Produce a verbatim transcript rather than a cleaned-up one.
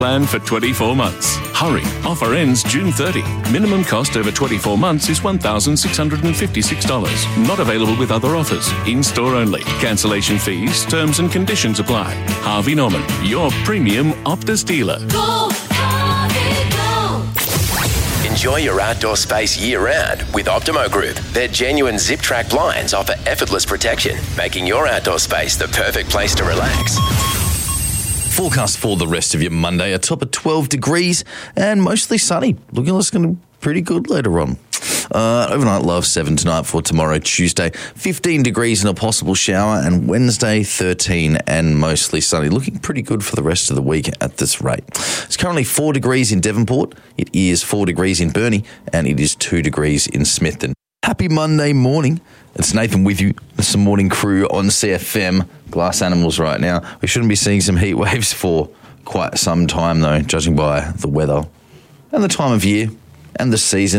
Plan for twenty-four months. Hurry. Offer ends June thirtieth. Minimum cost over twenty-four months is one thousand six hundred fifty-six dollars. Not available with other offers. In-store only. Cancellation fees, terms and conditions apply. Harvey Norman, your premium Optus dealer. Go, Harvey, go! Enjoy your outdoor space year-round with Optimo Group. Their genuine zip-track blinds offer effortless protection, making your outdoor space the perfect place to relax. Forecast for the rest of your Monday, a top of twelve degrees and mostly sunny. Looking like it's going to be pretty good later on. Uh, overnight low of seven tonight for tomorrow, Tuesday. fifteen degrees and a possible shower, and Wednesday, thirteen and mostly sunny. Looking pretty good for the rest of the week at this rate. It's currently four degrees in Devonport. It is four degrees in Burnie, and it is two degrees in Smithton. Happy Monday morning. It's Nathan with you, some morning crew on C F M. Glass animals right now. We shouldn't be seeing some heat waves for quite some time, though, judging by the weather and the time of year and the season.